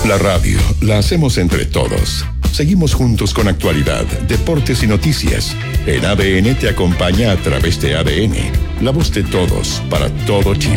La radio la hacemos entre todos. Seguimos juntos con actualidad, deportes y noticias. En ADN te acompaña a través de ADN, la voz de todos para todo Chile.